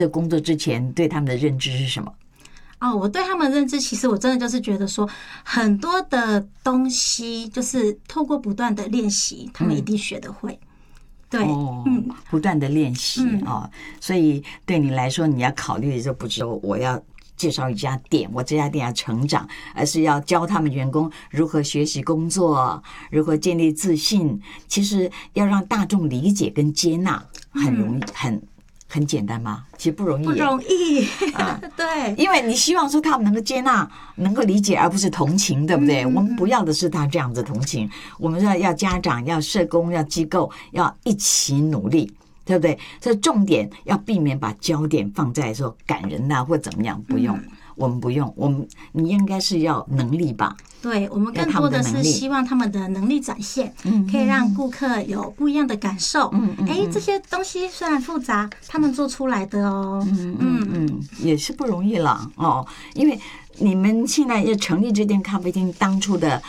这工作之前对他们的认知是什么？ 我对他们的认知，其实我真的就是觉得说，很多的东西就是透过不断的练习，他们一定学得会。对， 不断的练习所以对你来说，你要考虑的就不是我要介绍一家店，我这家店要成长，而是要教他们员工如何学习工作，如何建立自信。其实要让大众理解跟接纳，很容易，很简单吗？其实不容易， 不容易。对， 因为你希望说他们能够接纳，能够理解，而不是同情，对不对？我们不要的是他这样子同情，我们要家长、要社工、要机构，要一起努力，对不对？所以重点要避免把焦点放在说感人啊或怎么样，不用。我们不用，你应该是要能力吧？ 对，我们更多的是希望他们的能力展现，可以让顾客有不一样的感受。这些东西虽然复杂，他们做出来的哦， 也是不容易了哦。因为你们现在要成立这间咖啡厅，当初的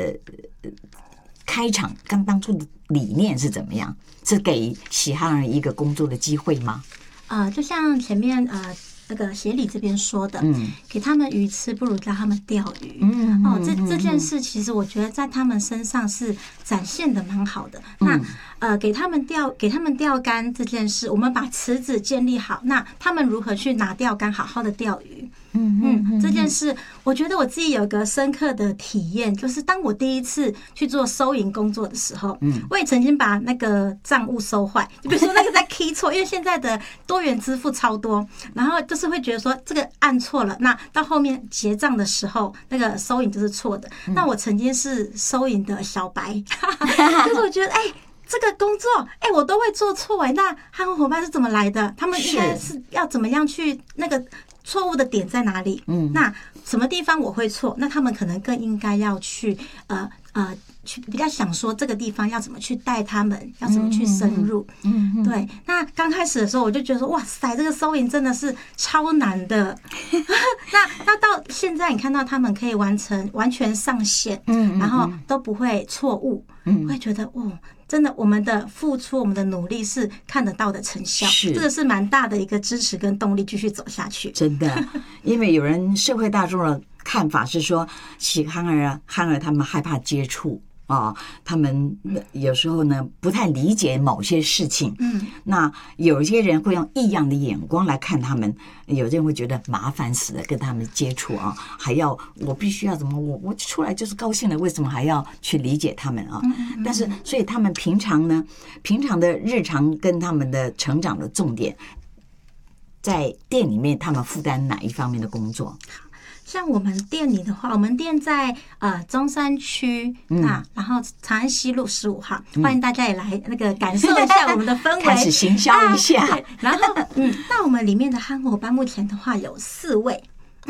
开场跟当初的理念是怎么样？是给喜憨儿一个工作的机会吗？ 就像前面那个协理这边说的，给他们鱼吃不如教他们钓鱼。这件事其实我觉得在他们身上是展现的蛮好的。那给他们钓竿这件事，我们把池子建立好，那他们如何去拿钓竿好好的钓鱼？这件事我觉得我自己有个深刻的体验，就是当我第一次去做收银工作的时候，我也曾经把那个账务收坏，就比如说那个在 key 错，因为现在的多元支付超多，然后就是会觉得说这个按错了，那到后面结账的时候那个收银就是错的。那我曾经是收银的小白，就是我觉得这个工作我都会做错那憨厚伙伴是怎么来的？他们应该是要怎么样去那个错误的点在哪里？那什么地方我会错？那他们可能更应该要去去比较想说这个地方要怎么去带他们，要怎么去深入。对。那刚开始的时候我就觉得说，哇塞，这个收银真的是超难的。那到现在你看到他们可以完全上线，然后都不会错误，我会觉得真的，我们的付出，我们的努力是看得到的成效，这个是蛮大的一个支持跟动力，继续走下去。 真的，因为有人社会大众的看法是说，喜憨儿他们害怕接触他们有时候呢不太理解某些事情，那有些人会用异样的眼光来看他们，有些人会觉得麻烦死了，跟他们接触还要我必须要怎么我出来就是高兴了，为什么还要去理解他们但是所以他们平常的日常跟他们的成长的重点，在店里面他们负担哪一方面的工作？ 像我们店里的话，我们店在中山区然后长安西路15号，欢迎大家也来那个感受一下我们的氛围， 开始行销一下。 然后那我们里面的憨伙伴目前的话有4位。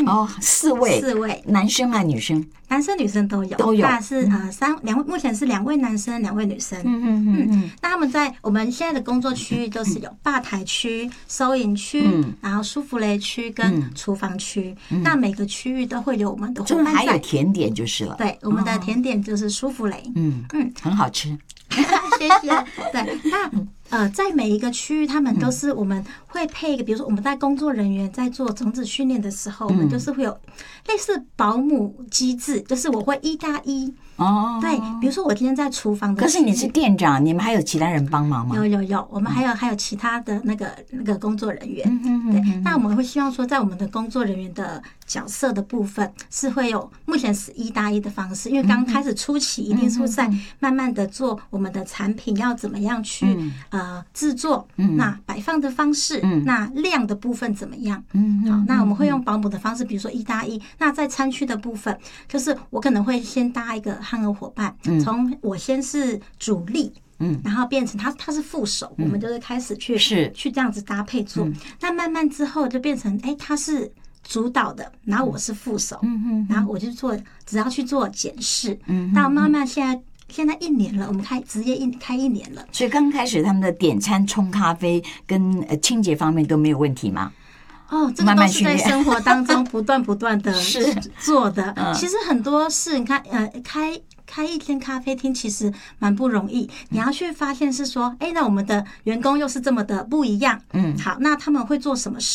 4位，男生还是女生？ 男生女生都有，那是目前是2位男生2位女生。那他们在我们现在的工作区域都是有吧台区、收银区，然后舒芙蕾区跟厨房区。那每个区域都会有我们的伙伴在， 还有甜点就是了。 对，我们的甜点就是舒芙蕾， 很好吃。 谢谢。对，那在每一个区域，他们都是我们会配一个，比如说我们在工作人员在做种子训练的时候，我们就是会有类似保姆机制，就是我会1+1。对，比如说我今天在厨房的， 可是你是店长，你们还有其他人帮忙吗？ 有，我们还有其他的那个工作人员。对，那我们会希望说，在我们的工作人员的角色的部分是会有，目前是1+1的方式，因为刚开始初期一定是在慢慢的做我们的产品要怎么样去制作，那摆放的方式，那量的部分怎么样？好，那我们会用保姆的方式，比如说1+1。那在餐区的部分，就是我可能会先搭一个憨儿伙伴，从我先是主力。然后变成他是副手，我们就是开始去这样子搭配做。那慢慢之后就变成他是主导的，然后我是副手，然后我就只要去做检视。到慢慢现在1年了，我们职业开1年了。 所以刚开始他们的点餐、冲咖啡跟清洁方面都没有问题吗？ 这个都是在生活当中不断的做的。其实很多事，你看，开一间咖啡厅其实蛮不容易，你要去发现是说，那我们的员工又是这么的不一样。好，那他们会做什么事？